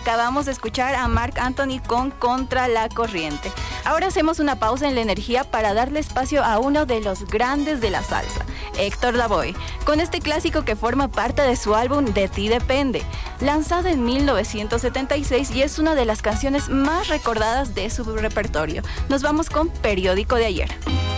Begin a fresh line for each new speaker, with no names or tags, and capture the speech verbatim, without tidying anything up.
acabamos de escuchar a Marc Anthony con Contra la Corriente. Ahora hacemos una pausa en la energía para darle espacio a uno de los grandes de la salsa, Héctor Lavoe, con este clásico que forma parte de su álbum De Ti Depende, lanzado en mil novecientos setenta y seis y es una de las canciones más recordadas de su repertorio. Nos vamos con Periódico de Ayer.